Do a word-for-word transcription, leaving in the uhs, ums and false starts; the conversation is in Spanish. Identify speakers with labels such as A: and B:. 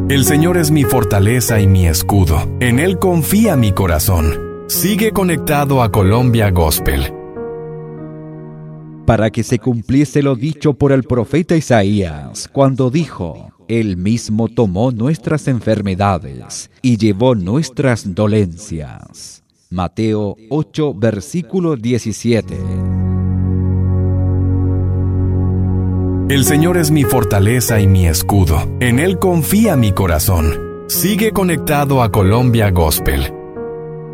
A: El Señor es mi fortaleza y mi escudo. En Él confía mi corazón. Sigue conectado a Colombia Gospel.
B: Para que se cumpliese lo dicho por el profeta Isaías, cuando dijo: Él mismo tomó nuestras enfermedades y llevó nuestras dolencias. Mateo ocho, versículo diecisiete.
A: El Señor es mi fortaleza y mi escudo. En Él confía mi corazón. Sigue conectado a Colombia Gospel.